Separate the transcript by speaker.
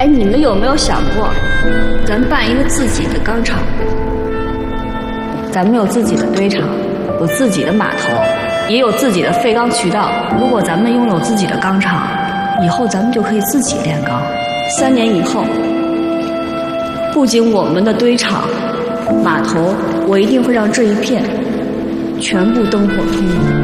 Speaker 1: 哎，你们有没有想过，咱办一个自己的钢厂？咱们有自己的堆场，有自己的码头，也有自己的废钢渠道。如果咱们拥有自己的钢厂，以后咱们就可以自己炼钢。3年以后，不仅我们的堆场、码头，我一定会让这一片全部灯火通明。